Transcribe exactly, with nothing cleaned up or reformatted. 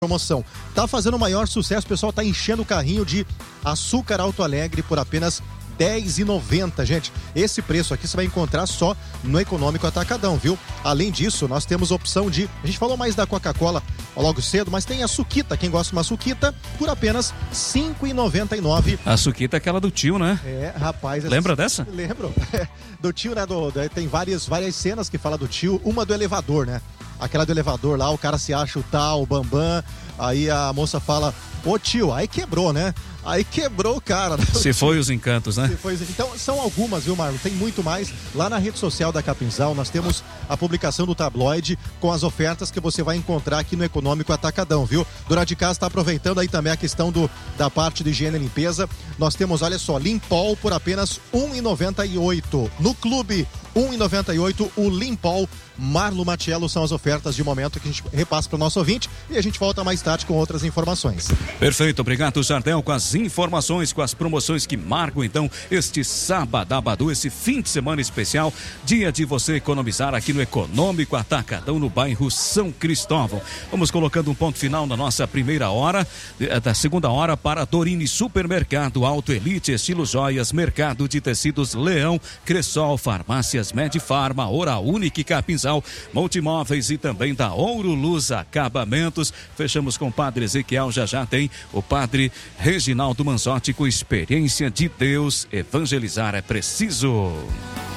promoção. Tá fazendo o maior sucesso, o pessoal tá enchendo o carrinho de açúcar Alto Alegre por apenas dez reais e noventa centavos, gente. Esse preço aqui você vai encontrar só no Econômico Atacadão, viu? Além disso, nós temos opção de... A gente falou mais da Coca-Cola logo cedo, mas tem a suquita. Quem gosta de uma suquita, por apenas cinco reais e noventa e nove centavos. A suquita é aquela do tio, né? É, rapaz... Lembra dessa? Lembro. Do tio, né? Do, do, tem várias, várias cenas que fala do tio. Uma do elevador, né? Aquela do elevador lá, o cara se acha o tal, o bambam. Aí a moça fala, ô tio, aí quebrou, né? Aí quebrou o cara. Né? Se foi os encantos, né? Se foi... Então, são algumas, viu, Marlon? Tem muito mais. Lá na rede social da Capinzal, nós temos a publicação do tabloide com as ofertas que você vai encontrar aqui no Econômico Atacadão, viu? Dona de casa está aproveitando aí também a questão do, da parte de higiene e limpeza. Nós temos, olha só, Limpol por apenas um real e noventa e oito centavos. No clube, um real e noventa e oito centavos, o Limpol. Marlo Matiello são as ofertas de momento que a gente repassa para o nosso ouvinte e a gente volta mais tarde com outras informações. Perfeito, obrigado, Jardel, com as informações, com as promoções que marcam então este sábado, esse fim de semana especial, dia de você economizar aqui no Econômico Atacadão, no bairro São Cristóvão. Vamos colocando um ponto final na nossa primeira hora, da segunda hora para Dorine Supermercado, Auto Elite, Estilo Joias, Mercado de Tecidos Leão, Cressol, Farmácias Medifarma, Hora Única e Capinzal, Multimóveis e também da Ouro Luz Acabamentos. Fechamos com o Padre Ezequiel, já já tem o Padre Reginaldo Manzotti com experiência de Deus. Evangelizar é preciso.